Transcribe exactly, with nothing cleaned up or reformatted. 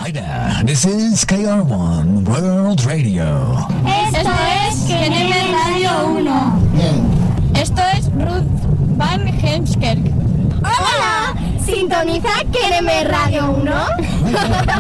Hi there, this is K R one World Radio. Esto es Keneme Radio uno. Esto es Ruth Van Heemskerk. ¡Hola! ¿Sintoniza Keneme Radio uno?